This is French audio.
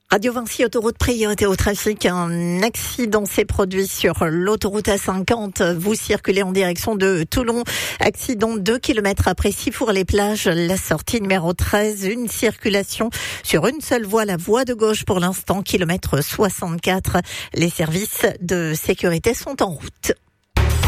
Radio Vinci, autoroute priorité au trafic. Un accident s'est produit sur l'autoroute A50. Vous circulez en direction de Toulon. Accident 2 km après Sifour-les-Plages. La sortie numéro 13. Une circulation sur une seule voie, la voie de gauche pour l'instant, kilomètre 64. Les services de sécurité sont en route.